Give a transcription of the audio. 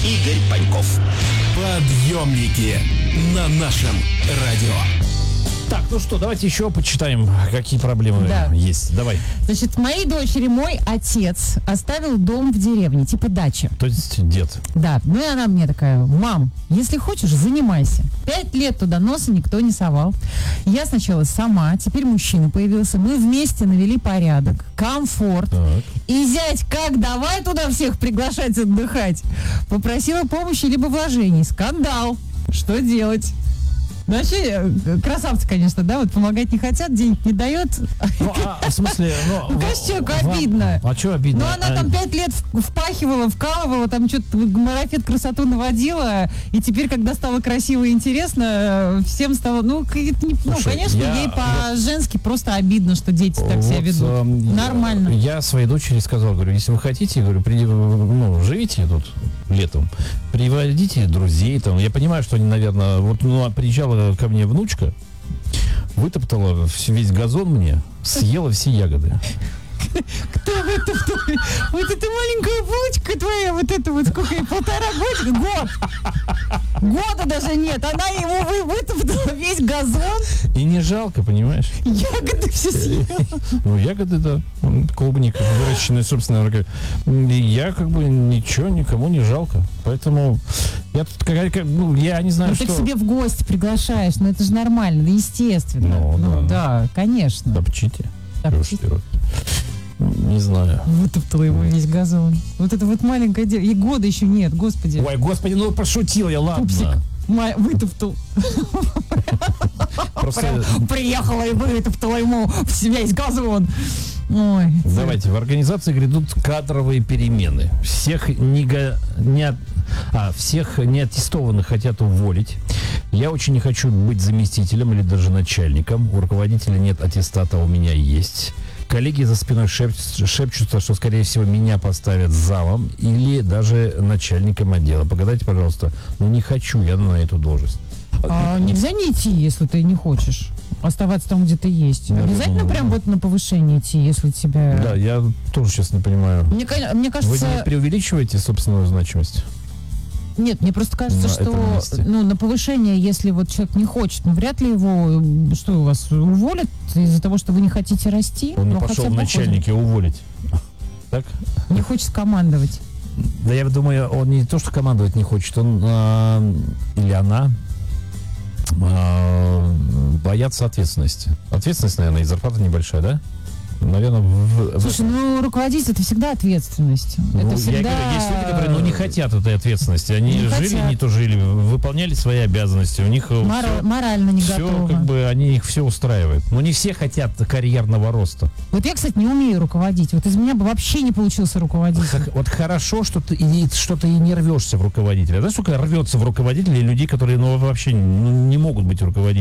Игорь Паньков. Подъемники на нашем радио. Так, ну что, давайте еще почитаем, какие проблемы есть. Давай. Значит, моей дочери мой отец оставил дом в деревне, типа дачи. То есть дед. Да, ну и она мне такая: мам, если хочешь, занимайся. 5 лет туда носа никто не совал. Я сначала сама, теперь мужчина появился. Мы вместе навели порядок, комфорт. Так. И зять, как давай туда всех приглашать отдыхать. Попросила помощи либо вложений. Скандал. Что делать? Ну, вообще, красавцы, конечно, да, вот помогать не хотят, денег не дает. Ну, в смысле, Ну, конечно, человеку обидно. А что обидно? Ну, она там 5 лет впахивала, вкалывала, там что-то марафет красоту наводила, и теперь, когда стало красиво и интересно, всем стало, Слушай, конечно, ей по-женски просто обидно, что дети так себя ведут. Нормально. Я своей дочери сказал, говорю, если вы хотите, говорю, живите тут летом, приводите друзей, там, я понимаю, что они, наверное, приезжала ко мне внучка, вытоптала весь газон мне, съела все ягоды. Кто вытоптал? Вот эта маленькая булочка твоя, вот это вот сколько ей, 1,5 года? Года даже нет. Она его вытоптала весь газон. И не жалко, понимаешь? Ягоды все съела. Ну, ягоды, да. Клубника, выращенная собственной рукой. И я ничего никому не жалко. Поэтому я тут я не знаю, что... Ты к себе в гости приглашаешь, но это же нормально, да, естественно. Да, конечно. Топчите. Не знаю. Вытоптала его весь газон. Вот это вот маленькая девочка. И года еще нет, господи. Ой, господи, пошутил я, ладно. Пупсик вытоптал. Просто... Приехала и вытоптала ему весь газон. Ой. Давайте, в организации грядут кадровые перемены. Всех неаттестованных хотят уволить. Я очень не хочу быть заместителем или даже начальником. У руководителя нет аттестата, а у меня есть. Коллеги за спиной шепчутся, что, скорее всего, меня поставят замом или даже начальником отдела. Погадайте, пожалуйста. Не хочу я на эту должность. Нельзя не идти, если ты не хочешь оставаться там, где ты есть. Обязательно прям вот на повышение идти, если тебя... Да, я тоже сейчас не понимаю. Мне кажется... Вы не преувеличиваете собственную значимость? Нет, мне просто кажется, что на повышение, если вот человек не хочет, вряд ли его, что у вас, уволят из-за того, что вы не хотите расти. Он пошел в начальники уволить. Так? Не хочет командовать. Да, я думаю, он не то, что командовать не хочет, он или она боятся ответственности. Ответственность, наверное, и зарплата небольшая, да? Наверное, Слушай, руководитель — это всегда ответственность. Это всегда... Я говорю, есть люди, которые не хотят этой ответственности. Они не то жили, выполняли свои обязанности. У них морально не готовы. Они их все устраивают. Но не все хотят карьерного роста. Вот я, кстати, не умею руководить. Вот из меня бы вообще не получился руководитель. Вот хорошо, что ты что-то и не рвешься в руководителя. Знаешь, сколько рвется в руководителя людей, которые вообще не могут быть руководителями?